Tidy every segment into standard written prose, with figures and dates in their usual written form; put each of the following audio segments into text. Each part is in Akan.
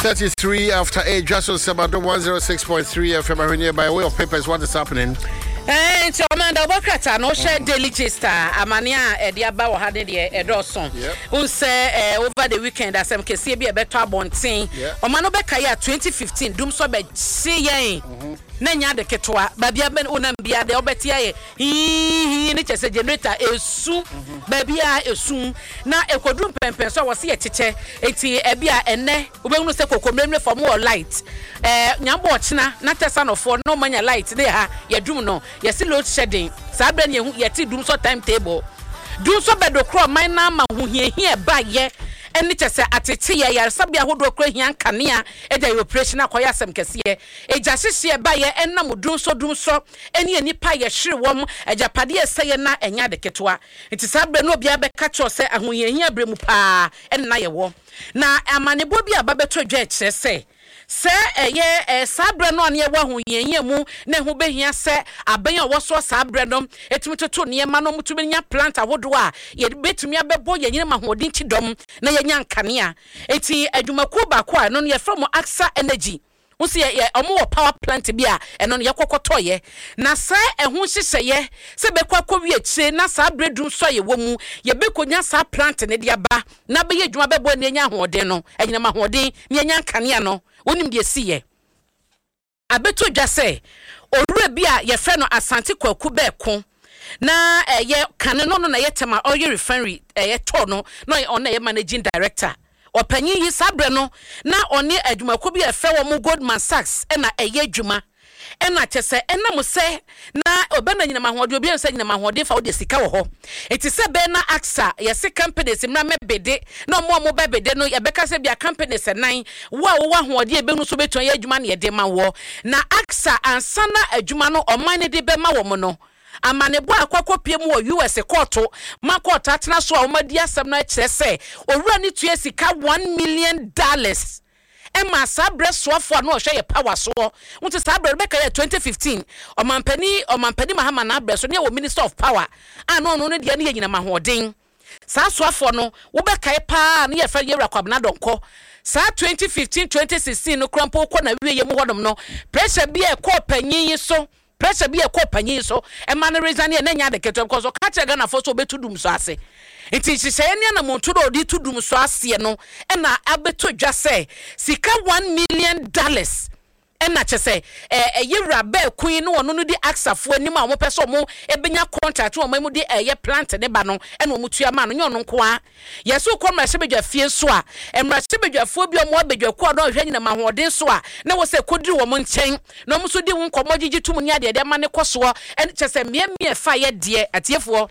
33 after 8, just on Sabado 106.3 FM Arena. By way of papers, what is happening? So Amanda Bokata no share daily gista amania ediaba wo hade de edoson unse over the weekend asem kese bi e beto abonten omano beka ya 2015 dum so be yen na nya de ketwa ba bia ben onam bia de obetia ye ni chese generator esu ba bia esu na ekodum pempen so wo se ye cheche enti e bia enne obehunu se kokomremre for more light nyambo ochina na tesa no for no manya light dey ha ye dum no ye see load shedding sabre ne ye ti dum so timetable dum so bedo kro man na ma hu hie ba ye eni chese atete ye yar sabia hodo kro hian kanea e da operation akoya asem kese ye eja hihie ba ye enam dum so eni pa ye hwere wom ejapade eseye na enya de ketwa nti sabre no bia be ka cho se ahoyehia bremu pa enna ye wo na amanebo bia ba beto dwa chese se eye sabre no ne wa hu yenye mu na hu behia se aban a woso sabre no etumi toto ne ma no mutumi nya plant awodo a ye betumi abebo yenye ma hodin chidom na yenya nkanea eti adwumako ba ko a no ye from Axa Energy usi ye omo power plant bia eno ye kokotoye na sa ehun hyehyeye se bekwa wie chire na sa bredum so ye womu ye bekonya sa plant ne dia ba na be ye dwuma bebo ne nya hoden no enyina ma hoden ne nya nkanea no wonim de siye abeto dwa se orure bia ye fe no Asante Kwaku be ko na ye kane no na ye tema oil refinery ye to no ona ye managing director opanyi yi sabre no na oni adwumako bi efe wo mu Goldman Sachs na eye adwuma na chese na mo se na obena nyina mahode obi ense nyina mahode fa wo de sika wo ho eti se be na Axa ye se companies mra mebede na mo bebede no ye beka se bia companies nan wo hoode ebenu so beton ye adwuma na ye de ma wo na Axa ansana adwuma no oman ne de be ma wo mo no amanebo akwakopie mu US court ma court atena so a omadi asem na kire se owura ni tue sika $1 million ema sabre soafo no hwe ye power so wonte sabre beka ye 2015 omampani mahama na abre so ne wo minister of power ano no de ne nyina mahoden sa soafo no wo beka ye pa ne ye fa ye Kwabena Donko sa 2015 2016 no krampo ko na wie ye mu hodom no pressure bi e ko panyin so pressure bi e ko panyin so e man reason e na nya de keto because ka chega na fo so betudum so ase enti hyehyɛ ne na monto do di tudum so ase no e na abeto dwa se sika $1 million e na chese yewra ba queen no no di Axa fo anim a mo pese mo ebenya contract o mo di plant ne ba no e na mo tua ma no nyo no nko a yeso ko mra hyebedwa fie so a mra hyebedwa fo bi o mo abedwa ko do hwa nyina ma hoden so a na wo se kodiri wo mo nchen na mo so di wo nkomo gigi tum nya de ma ne koso e chese mie fa ye de atiefo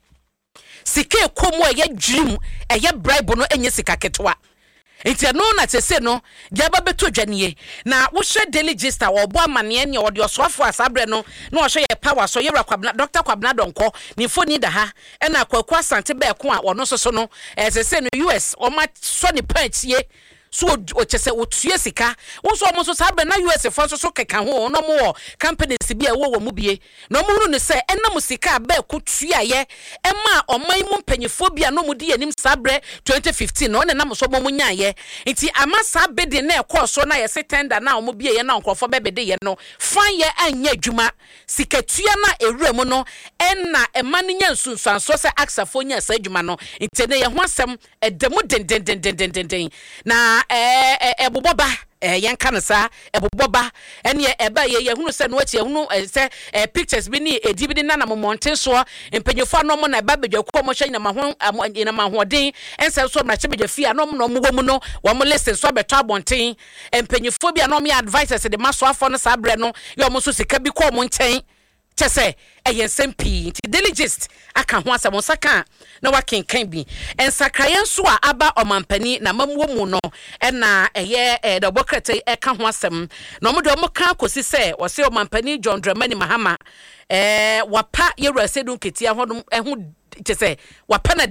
sika komo ye dwim ye bribe no enye sika ketwa enti no na tese no jaba beto dwanie na wo hwe daily gista wo bo amane ne wo de osofo asabre no na wo hwe ye power so yewra Kwabena Dr. Kwabena Donko ni foni da ha e na Kwaku Asante be ko a wono so no tese no US o ma so ni pantie so o chese o tue sika wo so mo so sabe na US fo so keka ho no mo companies bi e wo mu bie no mo hunu ne se enam sika be ko tue aye e ma oman mu mpanyefo bia no mu di anim sabre 2015 no ne nam so mo nyaye nti ama sabe de na e ko so na ye se tender na mo bie ye na nkofo bebede ye no fan ye anya adwuma sika tue na ewura mu no enna e ma ne nya nsunsuanso se Axa fo nya sa adwuma no nti ne ye ho asem edemu den na eboboba yanka na sa eboboba ene eba ye hunu se no achi hunu se pictures bi ni edibi na mountain so empanyefo no mo na eba bedwa ko mo hwe na mahoden ense so na chebedwa fia no mo wo mu no wo mo listen so beto abonten empanyefo bia no me advices de maso afo no sabre no yo mo so sika bi ko mo nchen chese SMP daily gist aka ho asem saka na wakenkan bi ensakrayen so a aba omampani na mamwo mu no na de bokrate eka ho asem na mo de mo kan kosi se wo se omampani John Dramani Mahama wapa yewra sedun ketia ho chese wapa na deja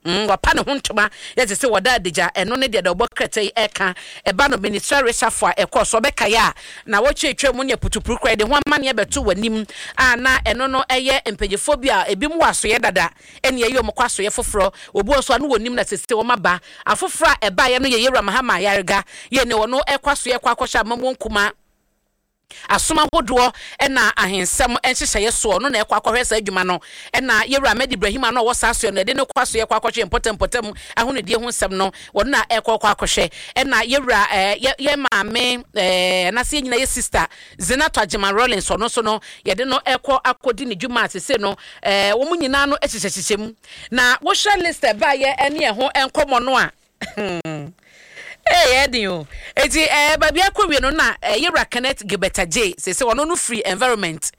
wapa ne hontoma yete se woda adija eno ne de obokratai eka eba no ministry resafo a ekoso beka ya na wo twetwe mu ne putupuru kra de ho amane e beto wanim na eno no eye empagefobia ebi mu waso ye dada ene ye mo kwaso ye foforo obu oso anu wonim na sese wo maba afofora eba ye no ye Yewura Mahama Ayarega ye ne wono ekwaso ye kwakosha amamwo nkuma asoma hodo na ahensem enhyehyeye so no na ekwakohwesa adwuma no na Yewura Ahmed Ibrahim na wo saso no de ne kwaso ye kwakohwe important ahonedie ho nsem no wo na ekwakohwe na Yewura ye maame na se nyina ye sister Zinato Agyeman Rollins no so no ye de no akodi ne dwuma asese no wo mu nyina no ehyehyem na wo hwa list ba ye ene ho enkomo no a Edio. Eti baby akwa no na Yewura Kenneth Gebeta J say wono no free environment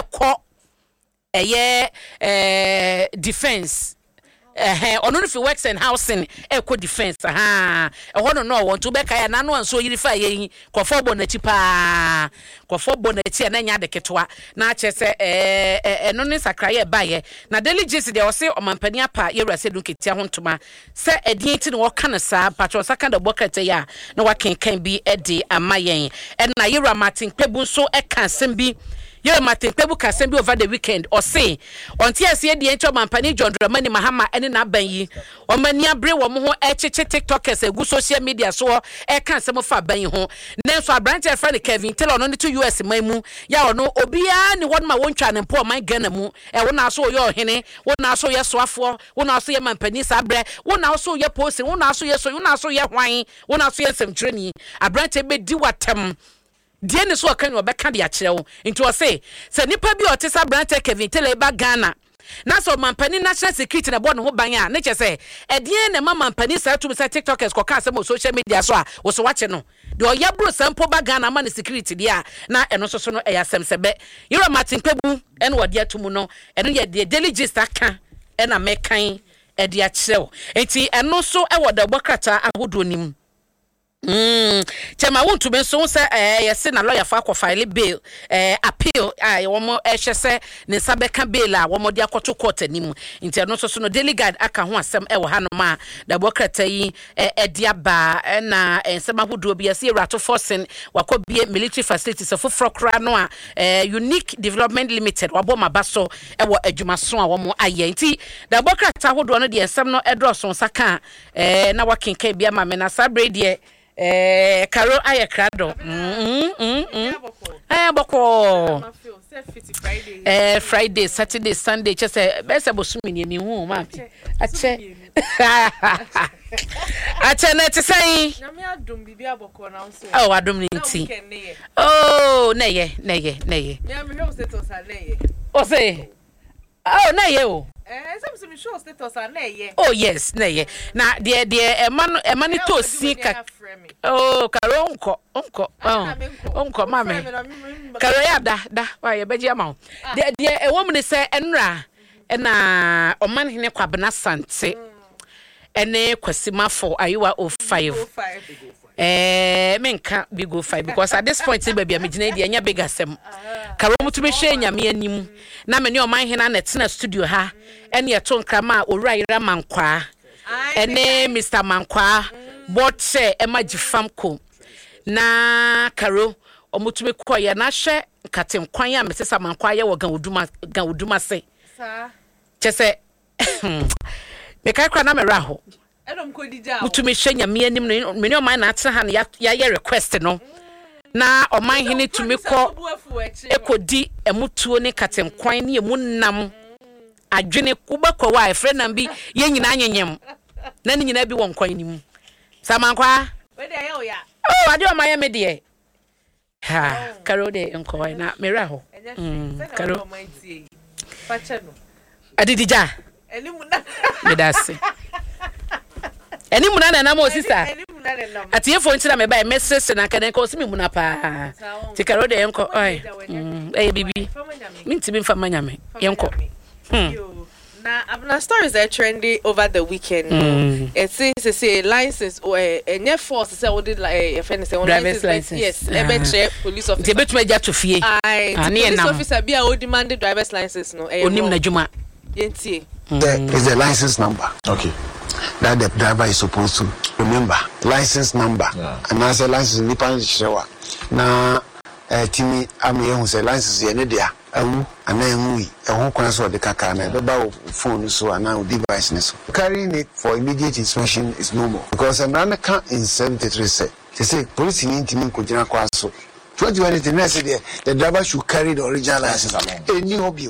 defense ono no free works and housing defense hono no want to beka ya na no anso yiri fa yin kwofo bonachi pa kwofo bonachi na nya de ketwa na chese eno ne sakraye baye na delegates de o se omampani apa Yewura Sedu ketia hontoma se edin ti no wo kana sa patro saka de bokete ya na wakenkan bi edi amayen na Yewura Martin Kpebu so ekansem bi Yewura Martin Kpebu kasem bi over the weekend or say onti ase de ento mampani John Dramani Mahama ene na ban yi o mani abre wo mo ho echeche TikTokers egu social media so ekansem fa ban yi ho nenso abrante friend Kevin Taylor no to US mamu ya ono obia ni won ma wontwa ne mpo man Ghana mu wo na so ye ohene wo na so ye soafo wo na so ye mampani sabre wo na so ye post wo na so ye so wo na so ye hwan wo na so ye semtreni abrante be di watem die ne so akan obeka de akyerewo nti o say se nipa bi otesa brante Kevin Taylor ba Ghana na so mampani national security na bo ne ho ban a ne che say edie ne mampani sa to say TikTokers ko ka se mo social media so a wo so wache no de o yabro sampo ba Ghana ma ne security dia na eno so no eyasem sebe Yewura Martin Kpebu ene wode atumu no eno ye de delegates aka ena mekan e de akyerewo enti eno so e wode bokrata ahodo nim Chema won't be so say yes na lawyer for file bail appeal womo ehwese ne sabeka bail a womo de akoto court anim nti no so no delegate aka ho asem e wo hanoma da bokrata yi ediaba na ensem ahodo bi ase Yewura to forcing wakobie military facilities for frokra no a Unique Development Limited wabo mabaso e wo adwumaso a womo aye nti da bokrata ahodo no de ensem no edroso saka na wakenka bia ma me na sabre de Karo ayakrado boko Friday Saturday Sunday just best bosumi ni hu ma ache na te sai na me adum bibia boko na so adum ni nti neye me hwe status aleye o say neye o some show status are neye yes neye na de emani to sika karo onko mame karo ya da wa ye beji ama de ewom ne se enra na oman hene kwabena sante ene kwasimafo ayiwa 05 menka we go 5 because at this point baby am gina dia nya bigger sem karo mutube hwe nyame anim na me ne oman hena na tena studio ha ene eto nkrama owura mankwa ene Mr Mankwa botse emagifamko na karo omutube koye na hwe katenkwan ya Mr Mankwa ye wo gan oduma se sa chese me kai kwa na me raho mutumi hwe nyame anim me ne oman na atena ha na ya request no na oman hene tumi ko ekodi emutuo ne katenkwan ne emunam adwene kubakwa wa efre na bi ye nyina anyanyem na ne nyina bi won kwan nim Samankwa we de ye oya ade o maye me de karo de enko na mera ho karo fache no adidija enimu na medase enimu na mo sisa ati efo ntira me ba message na kan ko simi mu na pa ti karo de enko bibi minti bi fama nyame yenko Now, Abna stories are trendy over the weekend. It says a license or a force say what did like a friend say driver's license. Yes, police officer. Police officer be a demanded driver's license no. Onim na juma. Yenti. There is a license number. Okay. that the driver is supposed to remember license number and as a license nipa shower na timi am ye hu say license ye ne dia awu ana enwi ehun kwan so de kaka na be ba phone so ana device ne so carrying it for immediate inspection is no more because Emrana can in 73 say police ni intimi ko jina kwa so 2020 the next day the driver should carry the original license any hobby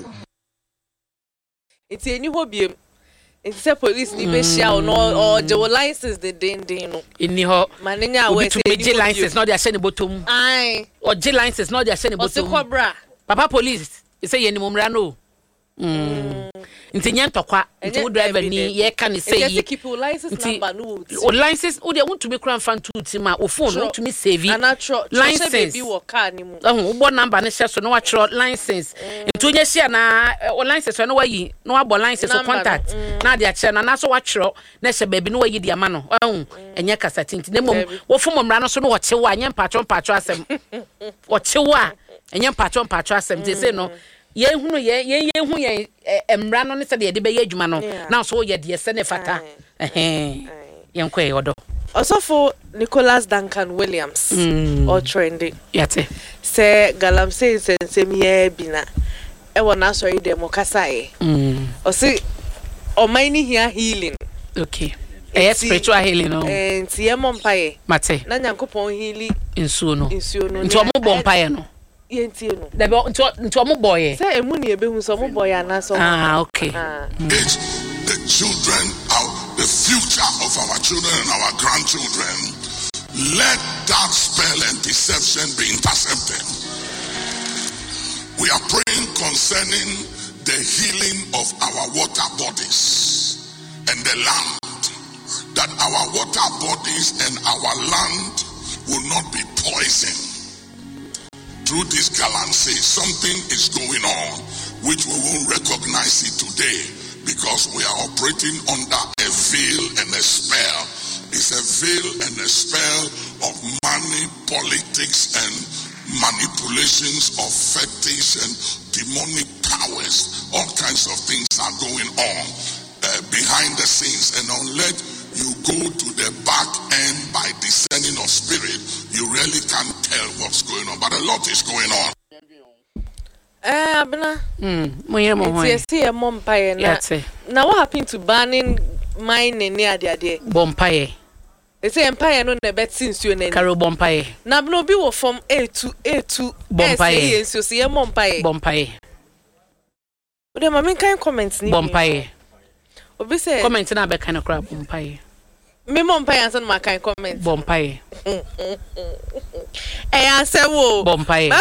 it's any hobby. It's a police ni be share or the license the no inni ho manenya we say the license not dey share the bottom ai or the license not dey share the bottom cobra papa police you say ye ni momra no ntinya ntokwa nti driver ni ye ka ni say ye keep your license number no o license o dey want to be crown fan to ma o phone want to me save license be work car ni mu o bo number ne share so no wa tro license nti onye share na o license no wa yi no wa bo license o contact na dey share na so wa tro na share baby no wa yi di ama no enye kasati nti na mom wo fo momra no so no wo chewa anye mpatro asem wo chewa enye mpatro asem dey say no ye hunu ye hu ye emra no ne se de be ye adwuma no na so ye de se ne fata ye nkwe yodo Osofo Nicholas Duncan Williams or trendy yate say galamsey sensem ye bina e wona so ide mo kasae o si o mani here healing okay spiritual healing no enti ye mo mpaye mate na nyankopon healing insuo no nti o mo bo mpaye no yentie no da be nti o mo boye say emu ni ebe hu so mo boye anaso okay the children the future of our children and our grandchildren, let that spell and deception be intercepted. We are praying concerning the healing of our water bodies and the land, that our water bodies and our land will not be poisoned. Through this galamsey, something is going on which we won't recognize it today, because we are operating under a veil and a spell. It's a veil and a spell of money, politics, and manipulations of fetish and demonic powers. All kinds of things are going on behind the scenes. And unless you go to the back end by discerning of spirit, you really can't tell what's going on. But a lot is going on. Abna. Yes, see a mompaye na. Now what happened to banning mine near the idea? Bompaye. They say empire no ne bet since you name. Caro bompaye. Na no be wo from A to bompaye. So see a mompaye. Bompaye. But the mamin kind comments ni. Bompaye. Obi say comment na be kind of crap bompaye. Me mompaye answer my kind comment. Bompaye. Answer wo. Bompaye.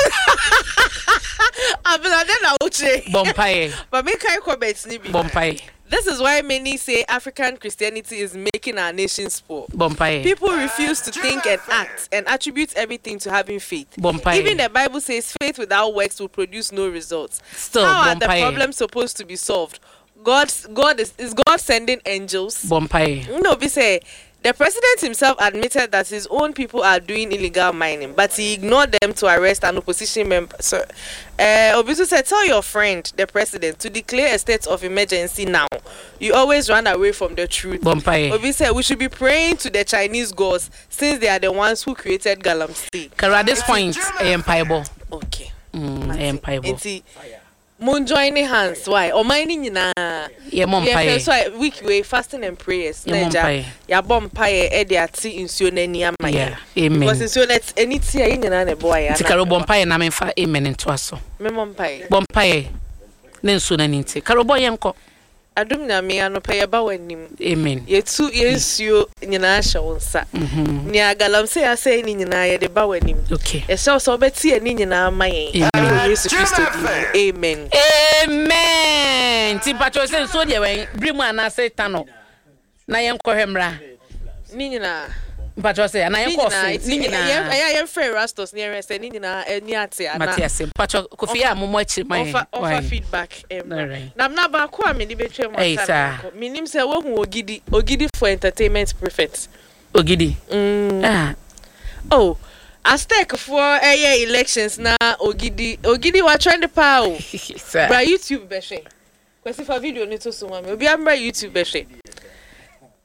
Abela na uche. Bompaye. But me kind comments ni bi. Bompaye. This is why many say African Christianity is making our nations poor. Bompaye. People refuse to think and act and attribute everything to having faith. Bompaye. Even the Bible says faith without works will produce no results. Still, how are the problems supposed to be solved? Is God sending angels? Bompaye. No, we say the president himself admitted that his own people are doing illegal mining, but he ignored them to arrest an opposition member. So, Obisu said, tell your friend, the president, to declare a state of emergency now. You always run away from the truth. Bompaye. Obisu said, we should be praying to the Chinese gods since they are the ones who created galamsey. At this point, empire. Okay. Empire. Moon joining hands, why? Or mining na so week way fasting and prayers. Ya bompaye ediati insuo na ni ama ya. Amen. Because insuo let any tia nyina na boy ya. Tikaro bompaye na menfa amen nto aso. Me bompaye. Bompaye. Na nsuo na nti. Karo boy enko. Adum na me anopa ba wanim. Amen. Yetu yensuo nyina hye wonsa. Ni agalamse ya say ni nyina ye de ba wanim. Okay. E so beti ni nyina amayen. Yesu Kristo di. Amen. Amen. Ti pacho se nsuo de wen brimu ana Satan na yen kohwemra. Ni nyina pacho se na yen kofi. Ni nyina ya free rastos ni yen say ni nyina ni ate ana. Matias pacho kofi ya momo achi mai. Offer feedback. Na ba ko a me di betwe mo sa. Minim say wo hu ogidi for entertainment prefect. Ogidi. Oh, Aztec for elections na ogidi wa trend pa o. Bra YouTube be share. Kwesi for video ni to so ma me obi am bra YouTube be share.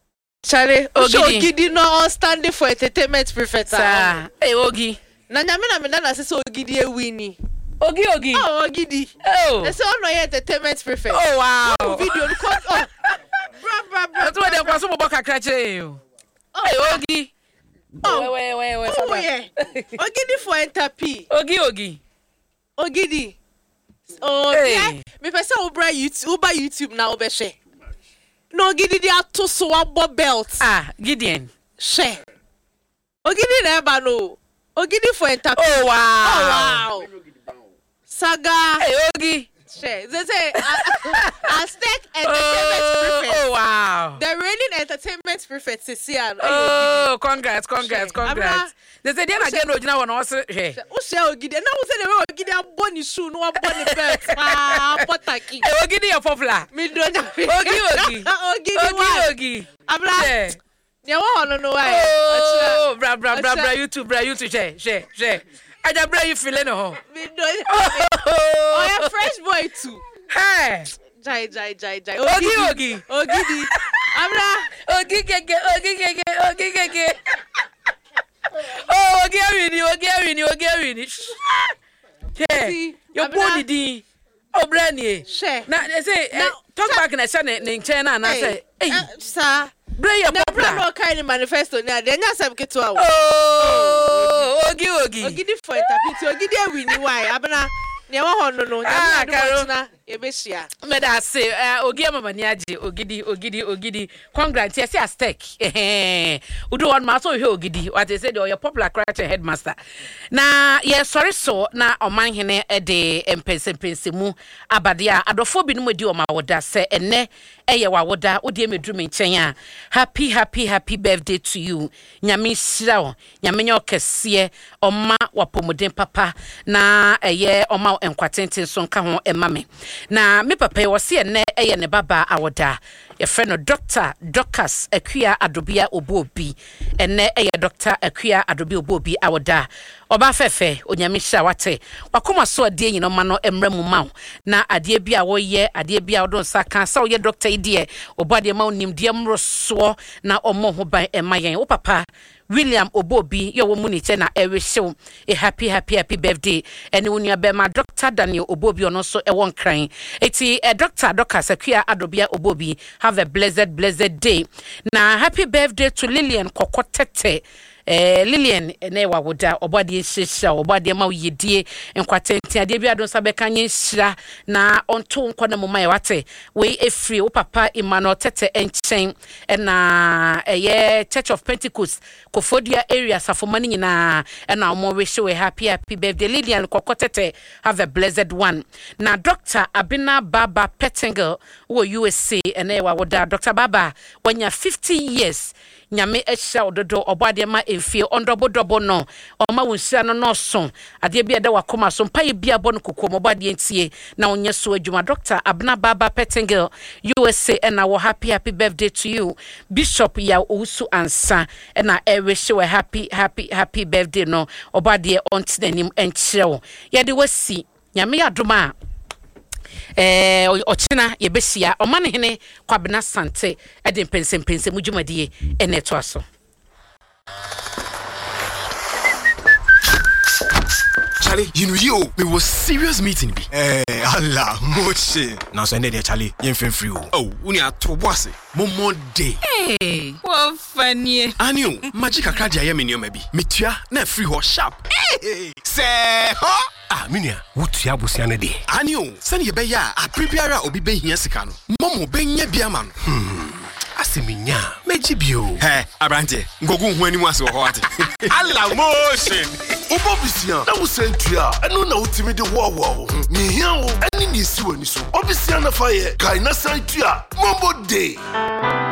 Charlie, Ogidi no on standing for entertainment prefect. Hey, Ogi. Na nyame na say Ogidi e wini. Ogi. Oh, Ogidi. Oh. They say no entertainment prefect. Oh wow. Video record. Oh. Bra. That's why they want some boka krache you. Hey, Ogi. Oh. Wait. Yeah. Ogidi for enter-P. Ogi. Ogidi. Oh, hey. Me person Uber YouTube na obeshe. No Ogidi dey to so abo belt. Gideon. She. Ogidi never no. Ogidi for enter-P. Oh wow. Saga. Hey, Ogi. They say Aztec entertainment prefect. Oh wow. The reigning entertainment prefect is here. Oh, congrats. They say they again original one also. Hey. Who say Ogidi? Now who say the Ogidi a bunny shoe, no bunny belt. Potaki. Hey, Ogidi your popular. Me don't know. Ogi. Abla. Yeah, I know why. Oh, bra. YouTube, share. I just bring you feeling no. Me don't. Oh, yeah, fresh boy too. Hey. Jai. Ogidi. Abla. Ogi. Oh, Ogi. Yeah. Your body di. Oh, Brandy. Share. Now they say talk back in a channel in China and I say, hey, sir. Bray your popular. No kind of manifesto now. Then you have to go. Oh, Ogi. Ogidi for enter-P. Ogidi win why? Abana. No. Carol. Ebesia. Me da say Ogi mama ni age Ogidi. Congrats. Yes, Aztec. Udo one ma so he Ogidi. What they say your popular character headmaster. Na yes sorry so na oman hene de empense mu abadia adofo bi no medi o ma woda se ene eye wa woda odi emedru me nchen a happy birthday to you. Nyame hira o. Nyame nya okese oma wapomuden papa na eye oma enkwatenten so nka ho emame. Na me papa wo se ene eye ne baba awoda ye friend no Dr. Docas Akua Adobia Obobi ene eye Dr. Akua Adobia Obobi awoda oba fefe onyame hia wate wakoma so ade nyino ma no emramu ma na ade bia wo ye ade bia wo don saka sa wo ye doctor ide obade ma onim de mroso na omo ho ban emayen wo papa William Obobi yo wo muni che na ewe a happy birthday ene unia be ma Dr. Daniel Obobi ono so e won kran eti Dr. Docas Akua Adobia Obobi have a blessed day na happy birthday to Lillian Kokotete Lillian ene wa woda obade hihia obade ma yedie enkwatenti ade bia don sabeka nye hira na onto nkona moma ye wate we efri wo papa Emmanuel Tete enchen na Church of Pentecost Kofodia area safomani nyina na omo we show a happy birthday Lillian Kokotete have a blessed one na Dr. Abina Baba Pettingle wo USA ene wa woda Dr. Baba wanya 50 years nyame ehia ododo obade ma efie ondobodobo no oma wonhia no so ade bia da wakoma so mpaye bia bo no kokom obade entie na onye so adwuma Dr. Abna Baba Pettingle USA and our happy birthday to you Bishop ya Owusu Ansa and na wish you a happy birthday no obade ontinanim enchrew ye de wasi nyame adoma ochina yebesia omane hene kwabena sante ede pense mudwumadie ene to aso Charlie, we was serious meeting bi. Allah, moche. Now so there Charlie, yen free o. Oh, uni ato boss. Momo day. Hey, what funny. Anio, magic akra ya me nioma bi. Metua na free ho sharp. Hey, say, huh? Ah, minia, wutua bosia ne de. Anio, send ye be ya, aprebiara obi be hia sika no. Momo be nya bia ma no. Aseminya, meji bio. Hey, abrante, ngogu hu ani mu ase ho ate. Allah motion. Obobisia, na wo sentua, eno na utimi de wo. Ni hia wo, ani ni si wani so. Obisia na fa ye, kai na sentua, Mombo day.